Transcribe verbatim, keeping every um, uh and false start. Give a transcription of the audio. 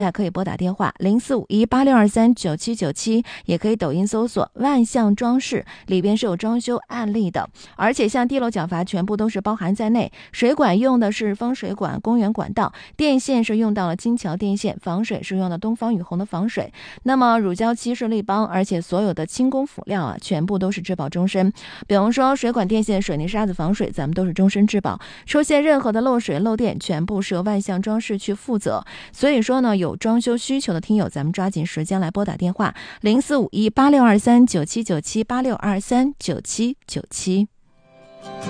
可以拨打电话零四五一八六二三九七九七，也可以抖音搜索万象装饰，里边是有装修案例的。而且像地漏角阀全部都是包含在内，水管用的是风水管、公园管道，电线是用到了金桥电线，防水是用的东方雨虹的防水。那么乳胶漆是立邦，而且所有的轻工辅料啊，全部都是质保终身。比方说水管、电线、水泥沙子防水，咱们都是终身质保。出现任何的漏水、漏电，全部是由万象装饰去负责。所以说呢，有装修需求的听友，咱们抓紧时间来拨打电话零四五一八六二三九七九七八六二三九七九七。